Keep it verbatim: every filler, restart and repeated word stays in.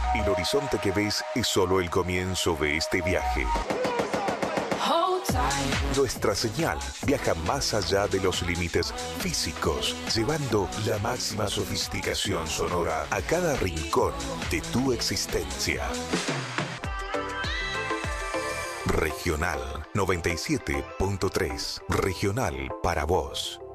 El horizonte que ves es solo el comienzo de este viaje. Nuestra señal viaja más allá de los límites físicos, llevando la máxima sofisticación sonora a cada rincón de tu existencia. Regional noventa y siete punto tres. Regional para vos.